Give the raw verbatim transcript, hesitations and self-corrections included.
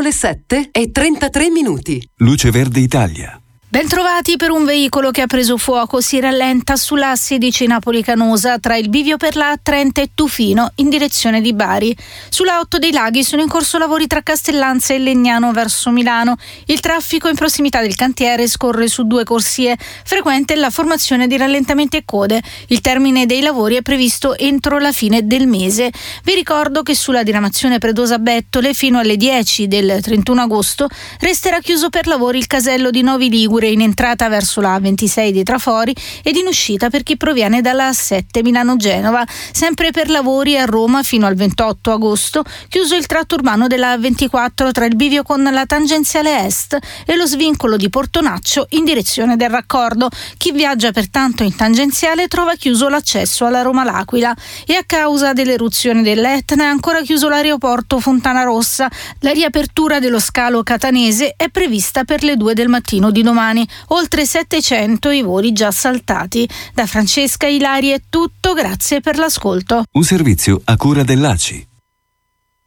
le sette e trentatré minuti. Luce Verde Italia. Bentrovati. Per un veicolo che ha preso fuoco si rallenta sulla A sedici Napoli-Canosa tra il bivio per la A trenta e Tufino in direzione di Bari. Sulla otto dei Laghi sono in corso lavori tra Castellanza e Legnano verso Milano. Il traffico in prossimità del cantiere scorre su due corsie. Frequente la formazione di rallentamenti e code. Il termine dei lavori è previsto entro la fine del mese. Vi ricordo che sulla diramazione Predosa-Bettole fino alle dieci del trentuno agosto resterà chiuso per lavori il casello di Novi Ligure in entrata verso la A ventisei di Trafori ed in uscita per chi proviene dalla A sette Milano-Genova. Sempre per lavori a Roma fino al ventotto agosto, chiuso il tratto urbano della A ventiquattro tra il bivio con la tangenziale est e lo svincolo di Portonaccio in direzione del raccordo. Chi viaggia pertanto in tangenziale trova chiuso l'accesso alla Roma-L'Aquila e a causa dell'eruzione dell'Etna è ancora chiuso l'aeroporto Fontanarossa. La riapertura dello scalo catanese è prevista per le due del mattino di domani. Oltre settecento i voli già saltati. Da Francesca Ilari è tutto, grazie per l'ascolto. Un servizio a cura dell'A C I.